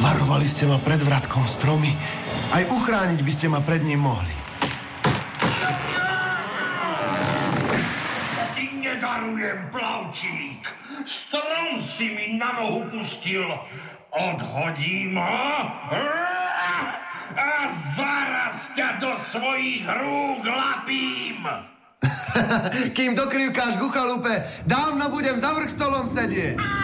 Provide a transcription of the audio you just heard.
Varovali ste ma pred vratkom stromy. Aj uchrániť by ste ma pred ním mohli. Ti nedarujem, plavčík. Strom si mi na nohu pustil. Odhodím ho a zaraz ťa do svojich rúk lapím. Kým dokrývkáš ku chalupe, dávno budem za vrch stolom sedieť.